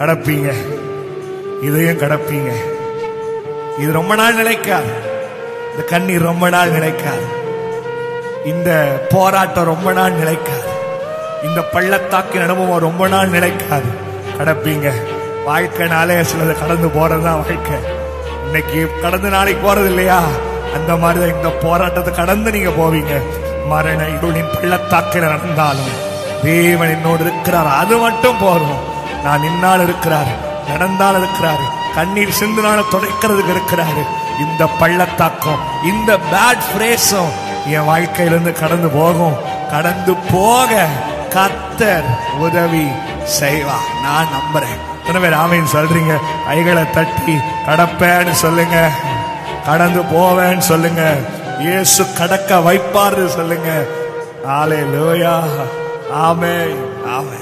கடப்பீங்க, இதையும் கடப்பீங்க. இது ரொம்ப நாள் நிலைக்காது, இந்த கண்ணீர் ரொம்ப நாள் நிலைக்காது, இந்த போராட்டம் ரொம்ப நாள் நிலைக்காது, இந்த பள்ளத்தாக்கின் அனுபவம் ரொம்ப நாள் நிலைக்காது. கடப்பீங்க. வாழ்க்கைனாலே சிலது கடந்து போறதுதான் வாழ்க்கை. இன்னைக்கு கடந்து நாளைக்கு போறது இல்லையா? அந்த மாதிரிதான் இந்த போராட்டத்தை கடந்து நீங்க போவீங்க. மரண இருளின் பள்ளத்தாக்கில் நடந்தாலும் தேவன் என்னோடு இருக்கிறார், அது மட்டும் போதும். நான் நின்னால் இருக்கிறார், நடந்தால் இருக்கிறாரு, கண்ணீர் சிந்துனாலும் துடைக்கிறதுக்கு இருக்கிறாரு. இந்த பள்ளத்தாக்கம், இந்த பேட் பிரேஸும் என் வாழ்க்கையிலிருந்து கடந்து போகும். கடந்து போக கர்த்தர் உதவி செய்வார், நான் நம்புறேன். எத்தனை பேர் ஆமென் சொல்றீங்க? கைகளை தட்டி கடப்பேன்னு சொல்லுங்க, கடந்து போவேன்னு சொல்லுங்க, இயேசு கடக்க வைப்பாரு சொல்லுங்க. ஹல்லேலூயா, ஆமென், ஆமென்.